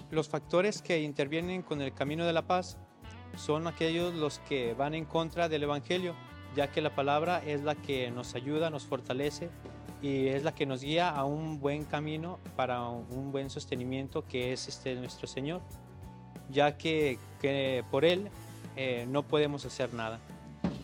Los factores que intervienen con el camino de la paz son aquellos los que van en contra del Evangelio, ya que la palabra es la que nos ayuda, nos fortalece y es la que nos guía a un buen camino para un buen sostenimiento que es nuestro Señor, ya que por Él no podemos hacer nada.